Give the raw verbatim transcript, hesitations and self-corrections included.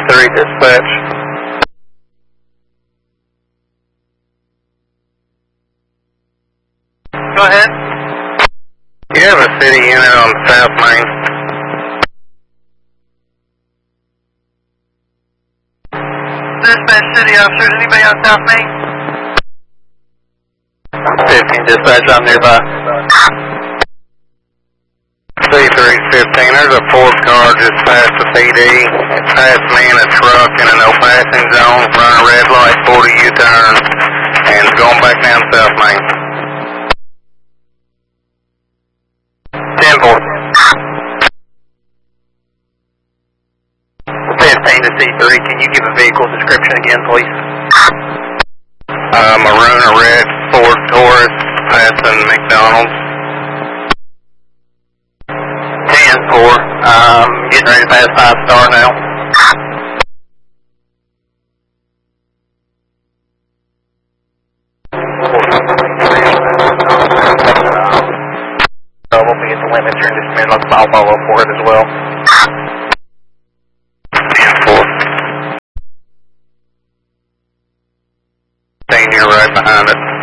three dispatch. Go ahead. You have a city unit on South Main. Dispatch city officers, anybody on South Main? fifteen dispatch, I'm nearby. C three fifteen, there's a Ford car just past the P D. It passed me in a truck in a no passing zone, running a red light, forty U-turn, and it's going back down South Main. ten four. fifteen to C three, can you give a vehicle description again, please? Uh, maroon or red Ford Taurus passing McDonald's. ten four, um, getting ready to pass five star now. So we'll be at the limits here in just a minute. Let's I'll follow for it as well. ten four. You're right behind it.